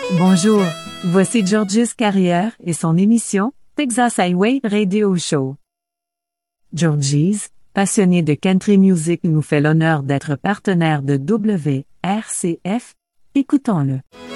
Bonjour, voici Georges Carrière et son émission Texas Highway Radio Show. Georges, passionné de country music, nous fait l'honneur d'être partenaire de WRCF. Écoutons-le.